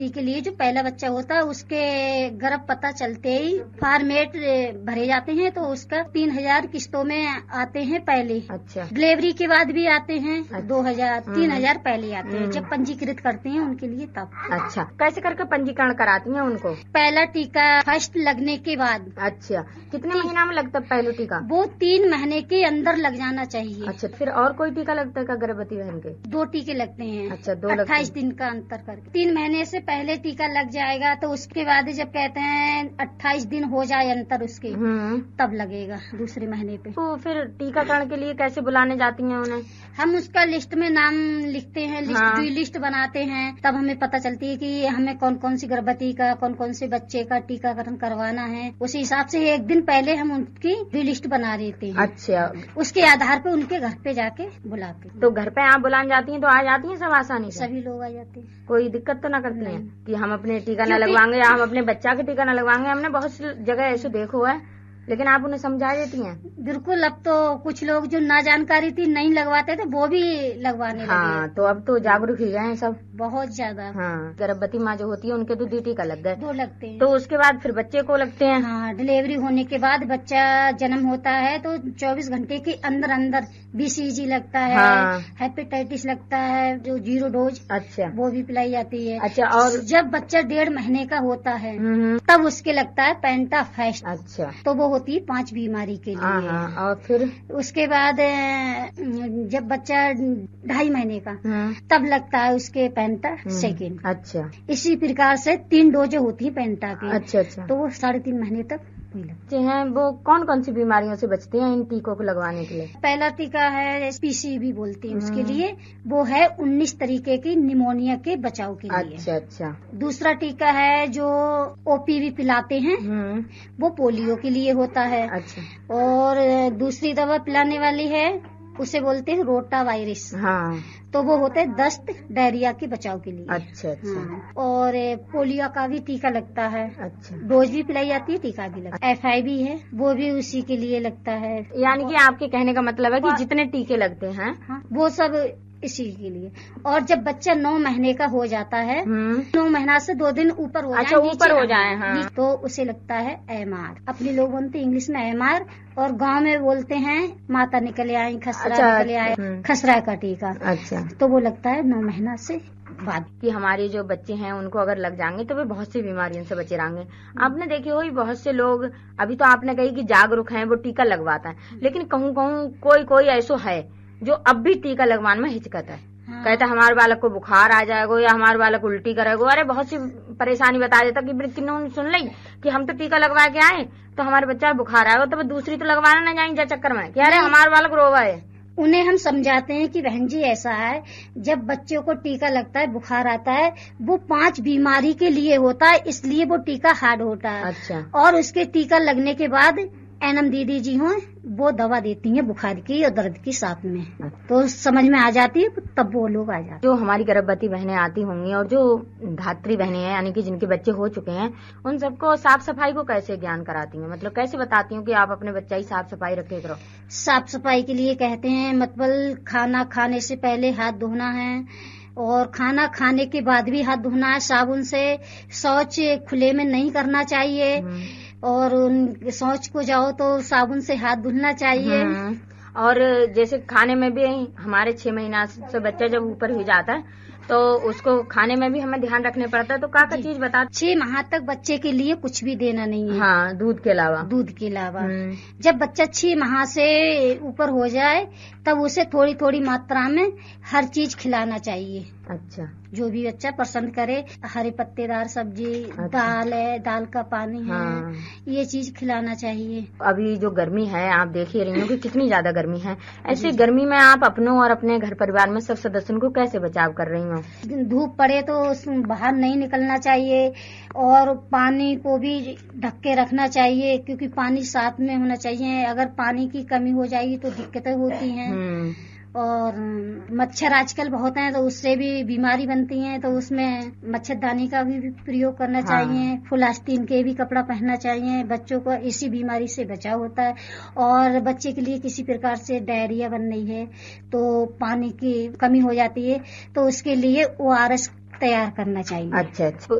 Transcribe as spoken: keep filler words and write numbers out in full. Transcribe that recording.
के लिए जो पहला बच्चा होता है उसके गर्भ पता चलते ही फार्मेट भरे जाते हैं, तो उसका तीन हजार किस्तों में आते हैं पहले। अच्छा। डिलीवरी के बाद भी आते हैं। अच्छा। दो हजार तीन हजार पहले आते हैं जब पंजीकृत करते हैं उनके लिए तब। अच्छा, कैसे करके पंजीकरण कराती हैं उनको? पहला टीका फर्स्ट लगने के बाद। अच्छा, कितने महीना में लगता है पहला टीका? वो तीन महीने के अंदर लग जाना चाहिए। अच्छा, फिर और कोई टीका लगता है क्या गर्भवती बहन के? दो टीके लगते हैं। अच्छा, दो अट्ठाईस दिन का अंतर करके। तीन महीने से पहले टीका लग जाएगा तो उसके बाद जब कहते हैं अट्ठाईस दिन हो जाए अंतर उसके, तब लगेगा दूसरे महीने पे। तो फिर टीकाकरण के लिए कैसे बुलाने जाती हैं उन्हें? हम उसका लिस्ट में नाम लिखते हैं, लिस्ट हाँ। लिस्ट बनाते हैं, तब हमें पता चलती है कि हमें कौन कौन सी गर्भवती का कौन कौन से बच्चे का टीकाकरण करवाना है। उसी हिसाब से एक दिन पहले हम उनकी लिस्ट बना देते हैं। अच्छा, उसके आधार पे उनके घर पे जाके बुलाते हैं। तो घर पे आप बुलाने जाती हैं तो आ जाती हैं सब आसानी से? सभी लोग आ जाते हैं। कोई दिक्कत तो ना करती हैं कि हम अपने टीका न लगवाएंगे या हम अपने बच्चा के टीका न लगवाएंगे? हमने बहुत सी जगह ऐसे देखो है, लेकिन आप उन्हें समझा देती हैं? बिल्कुल। अब तो कुछ लोग जो ना जानकारी थी नहीं लगवाते थे वो भी लगवाने लगे। हाँ, तो अब तो जागरूक ही गए हैं सब बहुत ज्यादा। हाँ, गर्भवती माँ जो होती है उनके तो दो टीका लग गए। दो लगते हैं। तो उसके बाद फिर बच्चे को लगते हैं? हाँ, डिलीवरी होने के बाद बच्चा जन्म होता है तो चौबीस घंटे के अंदर अंदर बीसीजी लगता है। हाँ। हेपेटाइटिस लगता है जो जीरो डोज। अच्छा। वो भी पिलाई जाती है। अच्छा। और जब बच्चा डेढ़ महीने का होता है तब उसके लगता है पेंटाफेस्ट। अच्छा। तो वो होती है पांच बीमारी के लिए। हाँ, और फिर उसके बाद जब बच्चा ढाई महीने का तब लगता है उसके पेंटा सेकेंड। अच्छा। इसी प्रकार से तीन डोज होती है पेंटा की। अच्छा अच्छा। तो वो साढ़े तीन महीने तक लगते हैं। वो कौन कौन सी बीमारियों से बचते हैं इन टीकों को लगवाने के लिए? पहला टीका है पीसीबी बोलते हैं उसके लिए, वो है उन्नीस तरीके की निमोनिया के बचाव के लिए। अच्छा अच्छा। दूसरा टीका है जो ओपीवी पिलाते हैं, वो पोलियो के लिए होता है। अच्छा। और दूसरी दवा पिलाने वाली है उसे बोलते हैं रोटा वायरस। हाँ। तो वो होते हैं दस्त डायरिया के बचाव के लिए। अच्छा अच्छा। हाँ। और पोलियो का भी टीका लगता है। अच्छा। डोज भी पिलाई जाती है, टीका भी लगता है। एफ आई भी है, वो भी उसी के लिए लगता है। यानी कि आपके कहने का मतलब है कि जितने टीके लगते हैं हाँ, वो सब इसी के लिए। और जब बच्चा नौ महीने का हो जाता है, नौ महीना से दो दिन ऊपर हो अच्छा, जाए ऊपर हो जाए हाँ। तो उसे लगता है एम आर। अपने लोग बोलते हैं इंग्लिश में एम आर, और गांव में बोलते हैं माता निकले आई खसरा। अच्छा, निकले आए खसरा का टीका। अच्छा। तो वो लगता है नौ महीना से बाद। कि हमारे जो बच्चे हैं उनको अगर लग जाएंगे तो वे बहुत सी बीमारियों से बचे रहेंगे। आपने देखे हो बहुत से लोग, अभी तो आपने कही कि जागरूक हैं वो टीका लगवाता है, लेकिन कहूँ कहूँ कोई कोई ऐसा है जो अब भी टीका लगवाने में हिचकत है। हाँ। कहता है हमारे बालक को बुखार आ जाएगा या हमारे बालक उल्टी करेगा। अरे बहुत सी परेशानी बता देता कि किन्होंने सुन ली कि हम तो टीका लगवा के आए तो हमारे बच्चा बुखार आएगा, तो दूसरी तो लगवाना न जाएंगे चक्कर में कि अरे हमारे बालक रोवा है। उन्हें हम समझाते हैं कि बहन जी ऐसा है, जब बच्चों को टीका लगता है बुखार आता है वो पांच बीमारी के लिए होता है, इसलिए वो टीका हार्ड होता है। अच्छा। और उसके टीका लगने के बाद एनम दीदी जी हो वो दवा देती हैं बुखार की और दर्द की साथ में, तो समझ में आ जाती है, तब वो लोग आ जाते हैं। जो हमारी गर्भवती बहनें आती होंगी और जो धात्री बहनें हैं यानी कि जिनके बच्चे हो चुके हैं, उन सबको साफ सफाई को कैसे ज्ञान कराती हैं? मतलब कैसे बताती हूँ कि आप अपने बच्चा ही साफ सफाई रखे करो? साफ सफाई के लिए कहते हैं मतलब खाना खाने से पहले हाथ धोना है और खाना खाने के बाद भी हाथ धोना है साबुन से। शौच खुले में नहीं करना चाहिए और शौच को जाओ तो साबुन से हाथ धुलना चाहिए। और जैसे खाने में भी हमारे छह महीना से बच्चा जब ऊपर हो जाता है तो उसको खाने में भी हमें ध्यान रखने पड़ता है, तो क्या क्या चीज बता? छह माह तक बच्चे के लिए कुछ भी देना नहीं है। हाँ, दूध के अलावा। दूध के अलावा जब बच्चा छह माह से ऊपर हो जाए तब उसे थोड़ी थोड़ी मात्रा में हर चीज खिलाना चाहिए। अच्छा। जो भी बच्चा पसंद करे, हरे पत्तेदार सब्जी। अच्छा। दाल है, दाल का पानी है। हाँ। ये चीज खिलाना चाहिए। अभी जो गर्मी है आप देख ही रही हो कि कितनी ज्यादा गर्मी है, ऐसी गर्मी में आप अपनों और अपने घर परिवार में सब सदस्यों को कैसे बचाव कर रही हो? धूप पड़े तो बाहर नहीं निकलना चाहिए और पानी को भी ढक के रखना चाहिए, क्योंकि पानी साथ में होना चाहिए। अगर पानी की कमी हो जाएगी तो दिक्कतें होती हैं। और मच्छर आजकल बहुत हैं तो उससे भी बीमारी बनती है, तो उसमें मच्छरदानी का भी प्रयोग करना हाँ। चाहिए। फुल आस्तीन के भी कपड़ा पहनना चाहिए। बच्चों को इसी बीमारी से बचाव होता है। और बच्चे के लिए किसी प्रकार से डायरिया बन रही है तो पानी की कमी हो जाती है तो उसके लिए ओ आर एस तैयार करना चाहिए। अच्छा अच्छा।